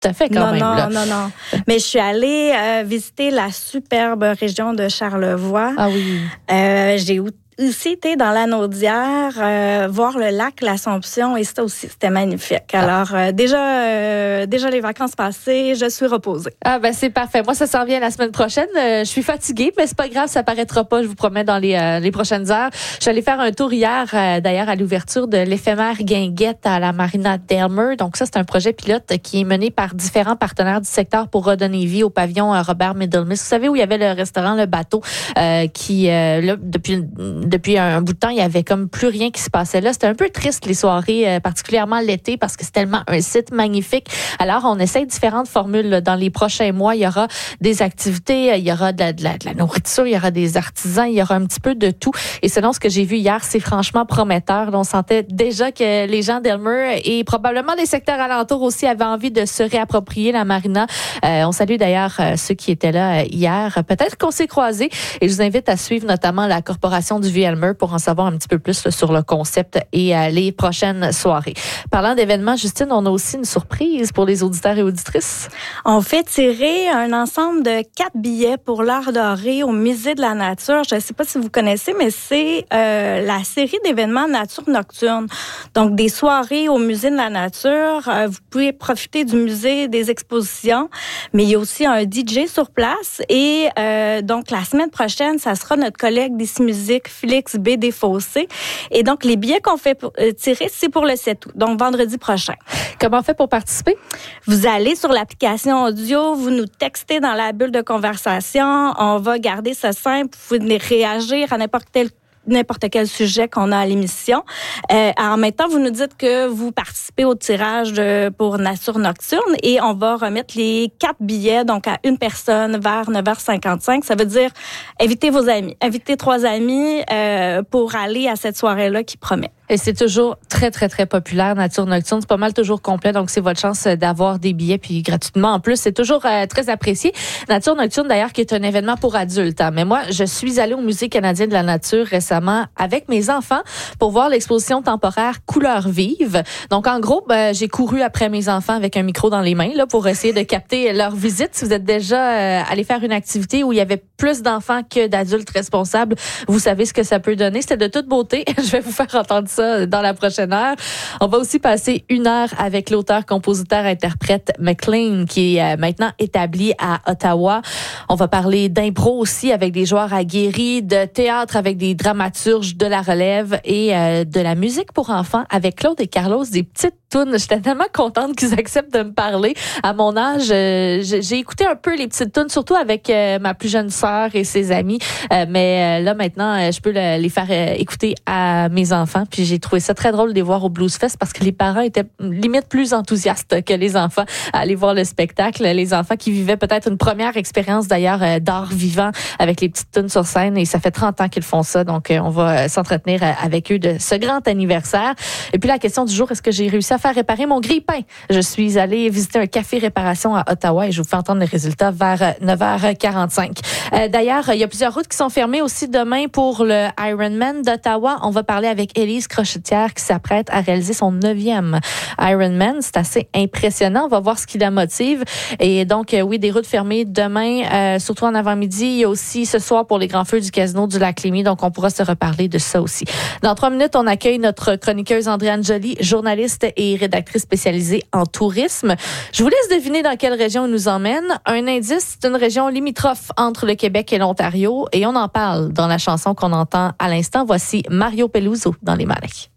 à fait quand même. Non. Mais je suis allée visiter la superbe région de Charlevoix. Ah oui. J'ai aussi été dans l'Anaudière, voir le lac l'Assomption, et ça aussi, c'était magnifique. Alors, déjà les vacances passées, je suis reposée. Ah ben c'est parfait. Moi, ça s'en vient la semaine prochaine. Je suis fatiguée, mais c'est pas grave, ça paraîtra pas, je vous promets, dans les prochaines heures. Je suis allée faire un tour hier, d'ailleurs, à l'ouverture de l'éphémère Guinguette à la Marina d'Aylmer. Donc ça, c'est un projet pilote qui est mené par différents partenaires du secteur pour redonner vie au pavillon Robert Middlemiss. Vous savez où il y avait le restaurant Le Bateau, qui, là, depuis un bout de temps, il y avait comme plus rien qui se passait là. C'était un peu triste, les soirées, particulièrement l'été, parce que c'est tellement un site magnifique. Alors, on essaie différentes formules là. Dans les prochains mois. Il y aura des activités, il y aura de la nourriture, il y aura des artisans, il y aura un petit peu de tout. Et selon ce que j'ai vu hier, c'est franchement prometteur. On sentait déjà que les gens d'Aylmer et probablement les secteurs alentours aussi avaient envie de se réapproprier la marina. On salue d'ailleurs ceux qui étaient là hier. Peut-être qu'on s'est croisés, et je vous invite à suivre notamment la Corporation du Vieux-Aylmer pour en savoir un petit peu plus là, sur le concept et les prochaines soirées. Parlant d'événements, Justine, on a aussi une surprise pour les auditeurs et auditrices. On fait tirer un ensemble de 4 billets pour l'Art doré au Musée de la Nature. Je ne sais pas si vous connaissez, mais c'est la série d'événements Nature Nocturne. Donc, des soirées au Musée de la Nature. Vous pouvez profiter du musée, des expositions, mais il y a aussi un DJ sur place. Et donc, la semaine prochaine, ça sera notre collègue d'Ici Musique, Félix B. Desfossés. Et donc, les billets qu'on fait tirer, c'est pour le 7 août, donc vendredi prochain. Comment on fait pour participer? Vous allez sur l'application audio, vous nous textez dans la bulle de conversation. On va garder ça simple. Vous pouvez réagir à n'importe quel sujet qu'on a à l'émission. En même temps, vous nous dites que vous participez au tirage pour Nature Nocturne, et on va remettre les 4 billets donc à une personne vers 9h55. Ça veut dire invitez vos amis, invitez 3 amis pour aller à cette soirée-là qui promet. Et c'est toujours très, très, très populaire, Nature Nocturne. C'est pas mal toujours complet, donc c'est votre chance d'avoir des billets, puis gratuitement en plus. C'est toujours très apprécié. Nature Nocturne, d'ailleurs, qui est un événement pour adultes. Hein. Mais moi, je suis allée au Musée canadien de la nature récemment avec mes enfants pour voir l'exposition temporaire Couleurs vives. Donc, en gros, j'ai couru après mes enfants avec un micro dans les mains là pour essayer de capter leur visite. Si vous êtes déjà allé faire une activité où il y avait plus d'enfants que d'adultes responsables, vous savez ce que ça peut donner. C'était de toute beauté. Je vais vous faire entendre ça dans la prochaine heure. On va aussi passer 1 heure avec l'auteur, compositeur, interprète McLean, qui est maintenant établi à Ottawa. On va parler d'impro aussi avec des joueurs aguerris, de théâtre avec des dramaturges de la relève, et de la musique pour enfants avec Claude et Carlos, des petites tounes. J'étais tellement contente qu'ils acceptent de me parler. À mon âge, j'ai écouté un peu les petites tounes, surtout avec ma plus jeune sœur et ses amis. Mais là, maintenant, je peux les faire écouter à mes enfants. Puis j'ai trouvé ça très drôle de les voir au Blues Fest parce que les parents étaient limite plus enthousiastes que les enfants à aller voir le spectacle. Les enfants qui vivaient peut-être une première expérience d'ailleurs d'art vivant avec les petites tunes sur scène, et ça fait 30 ans qu'ils font ça. Donc, on va s'entretenir avec eux de ce grand anniversaire. Et puis la question du jour, est-ce que j'ai réussi à faire réparer mon grille-pain? Je suis allée visiter un café réparation à Ottawa et je vous fais entendre les résultats vers 9h45. D'ailleurs, il y a plusieurs routes qui sont fermées aussi demain pour le Ironman d'Ottawa. On va parler avec Élise Crochetière qui s'apprête à réaliser son 9e Ironman. C'est assez impressionnant. On va voir ce qui la motive. Et donc, oui, des routes fermées demain, surtout en avant-midi. Il y a aussi ce soir pour les grands feux du casino du Lac-Lémy. Donc, on pourra se reparler de ça aussi. Dans 3 minutes, on accueille notre chroniqueuse Andréane Joly, journaliste et rédactrice spécialisée en tourisme. Je vous laisse deviner dans quelle région elle nous emmène. Un indice, c'est une région limitrophe entre le Québec et l'Ontario. Et on en parle dans la chanson qu'on entend à l'instant. Voici Mario Peluso dans Les Malais.